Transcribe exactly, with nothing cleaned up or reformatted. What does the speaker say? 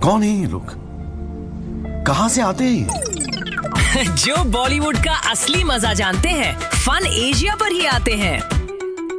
कौन है ये लोग? कहाँ से आते हैं? जो बॉलीवुड का असली मजा जानते हैं, फन एशिया पर ही आते हैं।